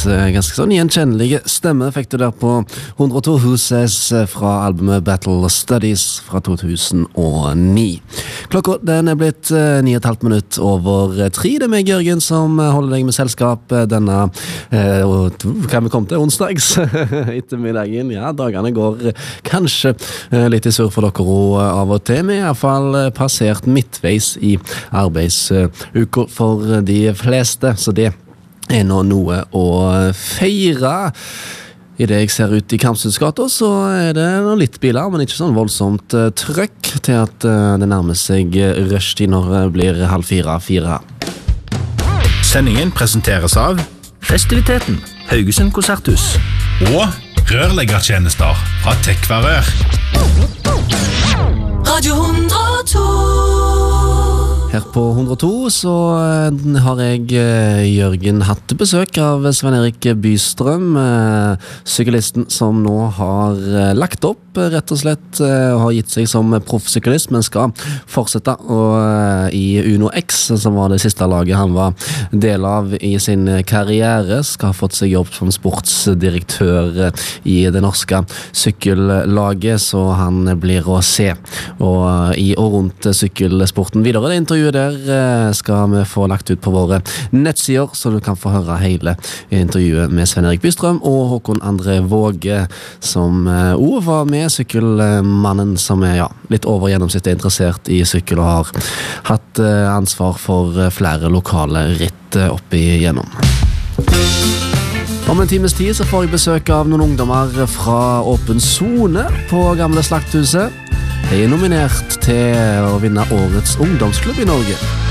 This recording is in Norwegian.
ganske sånn gjenkjennelige stemme fikk du der på 102 Huses fra albumet Battle Studies fra 2009. Klokka den blitt 9,5 minutter over 3. Det meg, Jørgen, som holder deg med selskap denne, hva vi kom til, onsdags ettermiddagen. Ja, dagene går kanskje litt i surr for dere og av og til. Vi har I hvert fall passert midtveis I arbeidsuka for de fleste, så det nå noe å feire. I det jeg ser ut I Kampsundsgata, så det noen litt biler, men ikke sånn voldsomt trøkk til at det nærmer seg rushtid når det blir 3:30-4. Sendingen presenteres av Festiviteten, Haugesund Konserthus og rørleggertjenester fra Tekvarør. Radio 102. Her på 102 så har jeg, Jørgen, hatt besøk av Svein-Erik Bystrøm, syklisten som nå har lagt opp, rett og slett, og har gitt seg som proffsyklist, men skal fortsette I Uno X, som var det siste laget han var del av I sin karriere, skal ha fått seg jobb som sportsdirektør I det norske sykkellaget, så han blir å se. Og I og rundt sykkelsporten videre, det intervjuet der skal vi få lagt ut på våre nettsider, så du kan få høre hele intervjuet med Svein-Erik Bystrøm og Håkon André Våge, som også var med, sykkelmannen som litt over gjennomsnittet interessert I sykkel og har hatt ansvar for flere lokale ritt oppi gjennom. Om en times tid så får jeg besøk av noen ungdommer fra Åpen Zone på Gamle Slakthuset. De nominert til å vinne årets ungdomsklubb I Norge.